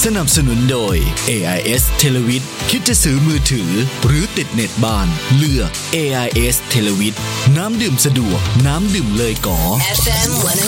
สนับสนุนโดย AIS เทเลวิทคิดจะซื้อมือถือหรือติดเน็ตบ้านเลือก AIS เทเลวิทน้ำดื่มสะดวกน้ำดื่มเลยก๋อ FM